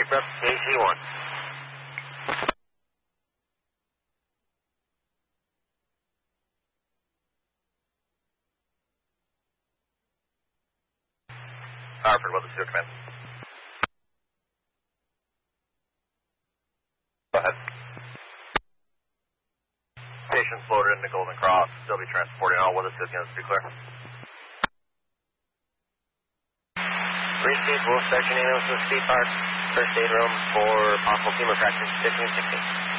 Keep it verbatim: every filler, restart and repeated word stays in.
Saybrook, K C one. Hartford, what is your command? Go ahead. Patients loaded into Golden Cross. They'll be transporting all weather system units to be clear. Receive, we'll start your name to the speed park. First aid room for possible femur fractures, fifteen sixteen.